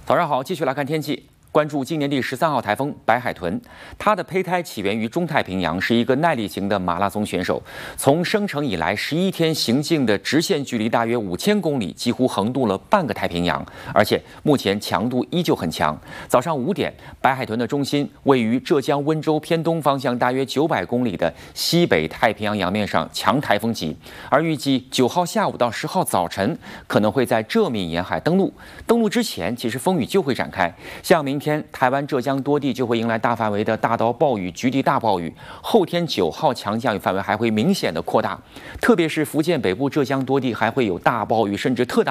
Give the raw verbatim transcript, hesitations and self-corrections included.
早上好，继续来看天气。关注今年第十三号台风白海豚，它的胚胎起源于中太平洋，是一个耐力型的马拉松选手。从生成以来，十一天行进的直线距离大约五千公里，几乎横渡了半个太平洋，而且目前强度依旧很强。早上五点，白海豚的中心位于浙江温州偏东方向大约九百公里的西北太平洋洋面上，强台风级。而预计九号下午到十号早晨可能会在浙闽沿海登陆。登陆之前，其实风雨就会展开，像明天。 天，台湾、浙江多地就会迎来大范围的大到暴雨、局地大暴雨。后天九号强降雨范围还会明显的扩大，特别是福建北部、浙江多地还会有大暴雨甚至特大。